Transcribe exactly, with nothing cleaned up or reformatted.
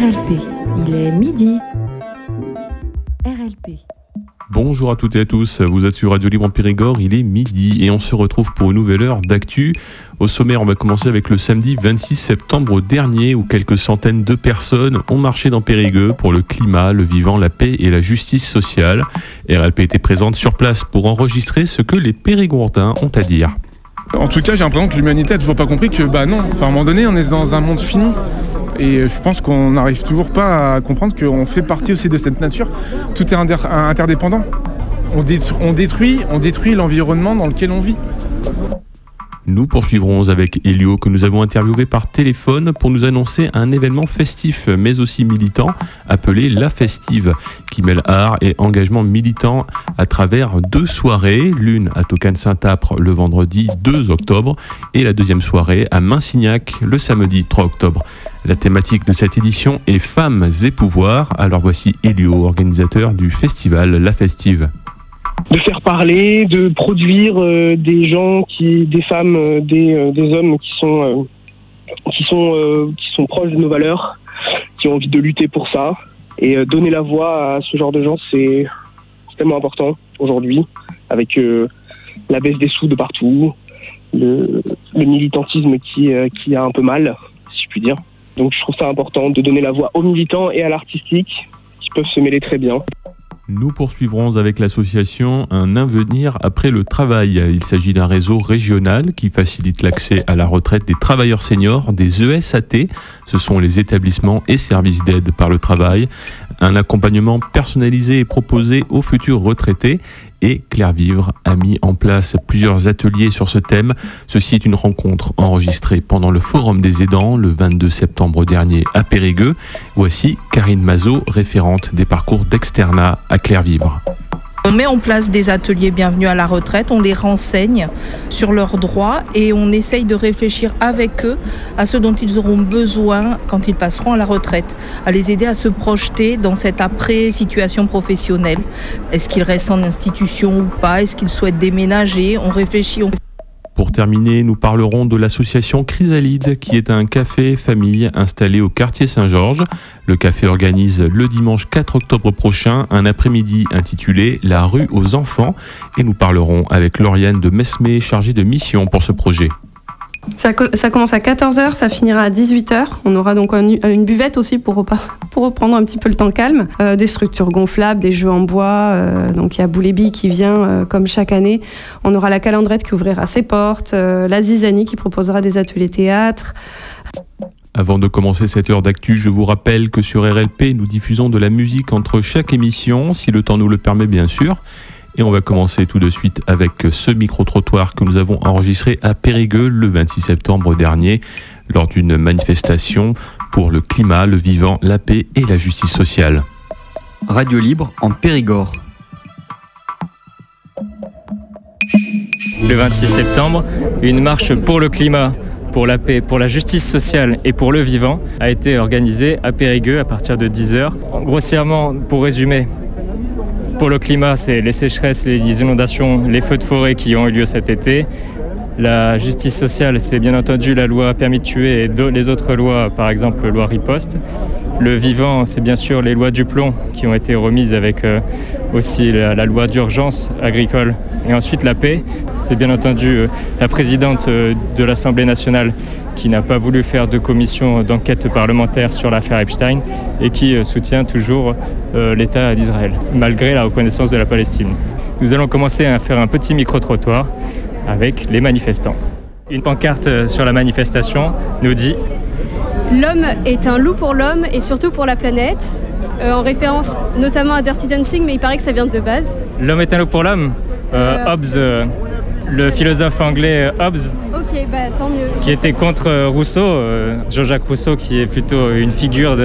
L P, il est midi. R L P. Bonjour à toutes et à tous, vous êtes sur Radio Libre en Périgord, il est midi et on se retrouve pour une nouvelle heure d'actu. Au sommaire, on va commencer avec le samedi vingt-six septembre dernier où quelques centaines de personnes ont marché dans Périgueux pour le climat, le vivant, la paix et la justice sociale. R L P était présente sur place pour enregistrer ce que les Périgourdins ont à dire. En tout cas, j'ai l'impression que l'humanité a toujours pas compris que, bah non, enfin, à un moment donné, on est dans un monde fini. Et je pense qu'on n'arrive toujours pas à comprendre qu'on fait partie aussi de cette nature. Tout est inter- interdépendant. On détruit, on détruit, on détruit l'environnement dans lequel on vit. Nous poursuivrons avec Elio que nous avons interviewé par téléphone pour nous annoncer un événement festif mais aussi militant appelé La Festive qui mêle art et engagement militant à travers deux soirées, l'une à Tocane-Saint-Apre le vendredi deux octobre et la deuxième soirée à Minsignac le samedi trois octobre. La thématique de cette édition est Femmes et pouvoir, alors voici Elio, organisateur du festival La Festive. De faire parler, de produire euh, des gens, qui, des femmes, euh, des, euh, des hommes qui sont, euh, qui, sont, euh, qui sont proches de nos valeurs, qui ont envie de lutter pour ça. Et euh, donner la voix à ce genre de gens, c'est, c'est tellement important aujourd'hui, avec euh, la baisse des sous de partout, le, le militantisme qui, euh, qui a un peu mal, si je puis dire. Donc je trouve ça important de donner la voix aux militants et à l'artistique, qui peuvent se mêler très bien. Nous poursuivrons avec l'association Un Avenir après le travail. Il s'agit d'un réseau régional qui facilite l'accès à la retraite des travailleurs seniors, des E S A T. Ce sont les établissements et services d'aide par le travail. Un accompagnement personnalisé est proposé aux futurs retraités. Et Claire Vivre a mis en place plusieurs ateliers sur ce thème. Ceci est une rencontre enregistrée pendant le Forum des aidants le vingt-deux septembre dernier à Périgueux. Voici Karine Mazot, référente des parcours d'externat à Claire Vivre. On met en place des ateliers bienvenue à la retraite, on les renseigne sur leurs droits et on essaye de réfléchir avec eux à ce dont ils auront besoin quand ils passeront à la retraite, à les aider à se projeter dans cette après-situation professionnelle. Est-ce qu'ils restent en institution ou pas? Est-ce qu'ils souhaitent déménager? On réfléchit. On... Pour terminer, nous parlerons de l'association Chrysalide, qui est un café famille installé au quartier Saint-Georges. Le café organise le dimanche quatre octobre prochain un après-midi intitulé « La rue aux enfants » et nous parlerons avec Lauriane de Mesmé, chargée de mission pour ce projet. Ça, ça commence à quatorze heures, ça finira à dix-huit heures. On aura donc un, une buvette aussi pour, pour reprendre un petit peu le temps calme. Euh, des structures gonflables, des jeux en bois. Euh, donc il y a Boulébi qui vient euh, comme chaque année. On aura la Calandrette qui ouvrira ses portes. Euh, la Zizanie qui proposera des ateliers théâtre. Avant de commencer cette heure d'actu, je vous rappelle que sur R L P, nous diffusons de la musique entre chaque émission, si le temps nous le permet bien sûr. Et on va commencer tout de suite avec ce micro-trottoir que nous avons enregistré à Périgueux le vingt-six septembre dernier lors d'une manifestation pour le climat, le vivant, la paix et la justice sociale. Radio Libre en Périgord. Le vingt-six septembre, une marche pour le climat, pour la paix, pour la justice sociale et pour le vivant a été organisée à Périgueux à partir de dix heures. Grossièrement, pour résumer, pour le climat, c'est les sécheresses, les inondations, les feux de forêt qui ont eu lieu cet été. La justice sociale, c'est bien entendu la loi permis de tuer et les autres lois, par exemple loi riposte. Le vivant, c'est bien sûr les lois du plomb qui ont été remises avec euh, aussi la, la loi d'urgence agricole. Et ensuite la paix, c'est bien entendu euh, la présidente euh, de l'Assemblée nationale qui n'a pas voulu faire de commission d'enquête parlementaire sur l'affaire Epstein et qui euh, soutient toujours euh, l'État d'Israël, malgré la reconnaissance de la Palestine. Nous allons commencer à faire un petit micro-trottoir avec les manifestants. Une pancarte sur la manifestation nous dit « L'homme est un loup pour l'homme et surtout pour la planète », euh, en référence notamment à Dirty Dancing, mais il paraît que ça vient de base. L'homme est un loup pour l'homme euh, Hobbes, euh, le philosophe anglais Hobbes, ok, bah, tant mieux. Qui était contre Rousseau, euh, Jean-Jacques Rousseau, qui est plutôt une figure de